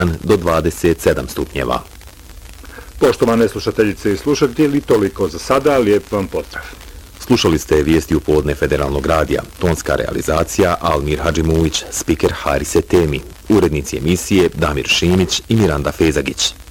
do 27 stupnjeva. Poštovane slušateljice i slušatelji, toliko za sada, lijep vam pozdrav. Slušali ste vijesti u podne Federalnog radija, tonska realizacija Almir Hadžimulić, spiker Harise Temi, urednici emisije Damir Šimić i Miranda Fezagić.